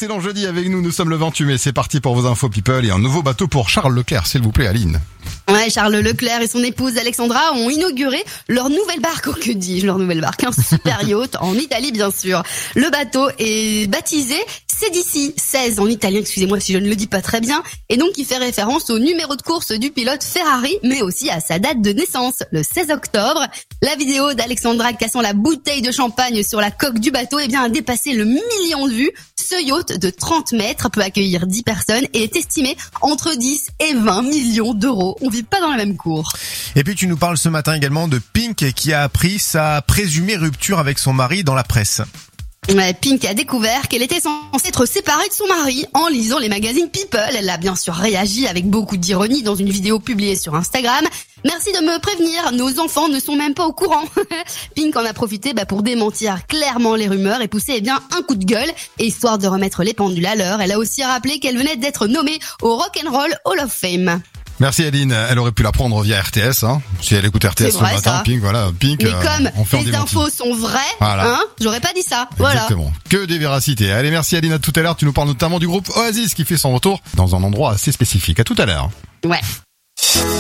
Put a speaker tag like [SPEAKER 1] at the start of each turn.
[SPEAKER 1] excellent jeudi avec nous. Nous sommes le 28 mai. C'est parti pour vos infos people et un nouveau bateau pour Charles Leclerc, s'il vous plaît, Aline.
[SPEAKER 2] Ouais, Charles Leclerc et son épouse Alexandra ont inauguré leur nouvelle barque. Oh, que dis-je, leur nouvelle barque? Un super yacht en Italie, bien sûr. Le bateau est baptisé Sedici 16 en italien, excusez-moi si je ne le dis pas très bien. Et donc, il fait référence au numéro de course du pilote Ferrari, mais aussi à sa date de naissance, le 16 octobre. La vidéo d'Alexandra cassant la bouteille de champagne sur la coque du bateau, a dépassé le 1 million de vues. Ce yacht de 30 mètres peut accueillir 10 personnes et est estimé entre 10 et 20 millions d'euros. On vit pas dans la même cour.
[SPEAKER 3] Et puis tu nous parles ce matin également de Pink qui a appris sa présumée rupture avec son mari dans la presse.
[SPEAKER 2] Ouais, Pink a découvert qu'elle était censée être séparée de son mari en lisant les magazines People. Elle a bien sûr réagi avec beaucoup d'ironie dans une vidéo publiée sur Instagram. Merci de me prévenir, nos enfants ne sont même pas au courant. Pink en a profité pour démentir clairement les rumeurs et pousser un coup de gueule. Et histoire de remettre les pendules à l'heure, elle a aussi rappelé qu'elle venait d'être nommée au Rock'n'Roll Hall of Fame.
[SPEAKER 1] Merci Aline, elle aurait pu la prendre via RTS, si elle écoute RTS ce matin, ça. Pink,
[SPEAKER 2] mais comme les infos sont vraies, j'aurais pas dit ça.
[SPEAKER 1] Exactement.
[SPEAKER 2] Voilà.
[SPEAKER 1] Que des véracités. Allez, merci Aline, à tout à l'heure. Tu nous parles notamment du groupe Oasis qui fait son retour dans un endroit assez spécifique. À tout à l'heure.
[SPEAKER 2] Ouais.